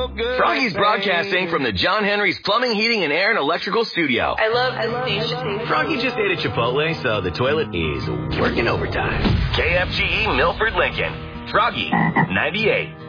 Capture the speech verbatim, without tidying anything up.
so good. Froggy's broadcasting from the John Henry's Plumbing, Heating, and Air and Electrical Studio. I love this station. Froggy just ate at Chipotle, so the toilet is working overtime. K F G E Milford, Lincoln. Froggy, ninety-eight.